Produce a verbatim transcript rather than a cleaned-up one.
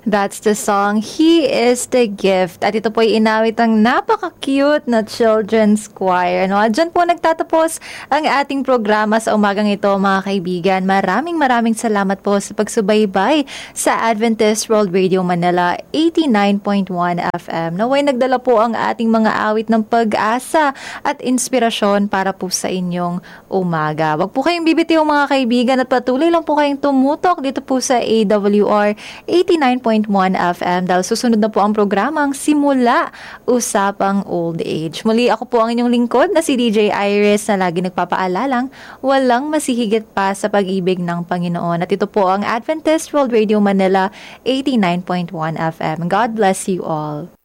That's the song, He is the Gift. At ito po ay inawit ng napaka-cute na children's choir. No? At dyan po nagtatapos ang ating programa sa umagang ito, mga kaibigan. Maraming maraming salamat po sa pagsubaybay sa Adventist World Radio Manila eighty-nine point one F M. Naway nagdala po ang ating mga awit ng pag-asa at inspirasyon para po sa inyong umaga. Wag po kayong bibitiw, mga kaibigan, at patuloy lang po kayong tumutok dito po sa A W R eighty-nine point one F M dahil susunod na po ang programang Simula Usapang Old Age. Muli ako po ang inyong lingkod na si D J Iris na lagi nagpapaalalang walang masihigit pa sa pag-ibig ng Panginoon. At ito po ang Adventist World Radio Manila eighty-nine point one F M. God bless you all.